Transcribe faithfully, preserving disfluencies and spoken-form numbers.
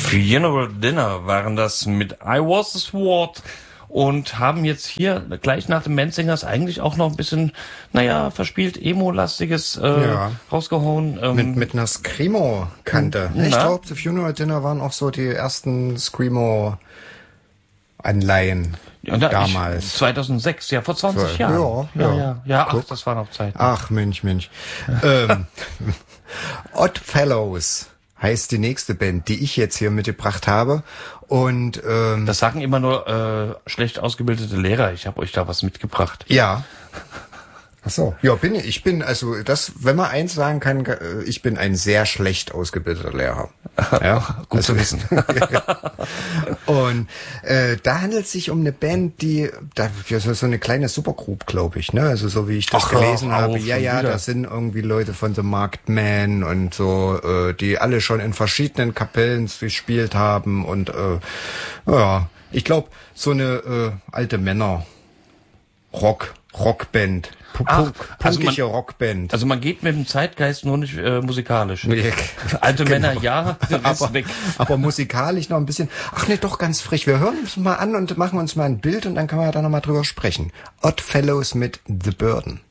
Funeral Dinner waren das mit I Was a Sword und haben jetzt hier gleich nach dem Mansingers eigentlich auch noch ein bisschen, naja, verspielt Emo-lastiges äh, ja. rausgehauen. Ähm, mit, mit einer Screamo-Kante. Ich glaube, The Funeral Dinner waren auch so die ersten Screamo-Anleihen. Ja, da damals. Ich, zweitausendsechs, ja, vor zwanzig so, Jahren. Ja, ja. ja, ja. ja ach, das war noch Zeit. Ach, Mensch, Mensch. ähm, Odd Fellows heißt die nächste Band, die ich jetzt hier mitgebracht habe. Und ähm, das sagen immer nur äh, schlecht ausgebildete Lehrer. Ich habe euch da was mitgebracht. Ja. Ach so. Ja, bin ich. Ich bin, also das, wenn man eins sagen kann, ich bin ein sehr schlecht ausgebildeter Lehrer. Ja, gut also, zu wissen. Und äh, da handelt es sich um eine Band, die, da so, so eine kleine Supergroup, glaube ich, ne? Also so wie ich das Ach, gelesen habe. auf, Ja, ja, wieder. da sind irgendwie Leute von The Marked Man und so, äh, die alle schon in verschiedenen Kapellen gespielt haben und äh, ja, ich glaube, so eine äh, alte Männer Rock Rockband. Ach, also punkige man, Rockband. Also man geht mit dem Zeitgeist nur nicht äh, musikalisch. Alte genau. Männer, ja, der Rest aber, weg. Aber musikalisch noch ein bisschen. Ach nee, doch ganz frisch. Wir hören uns mal an und machen uns mal ein Bild und dann können wir ja da nochmal drüber sprechen. Odd Fellows mit The Burden.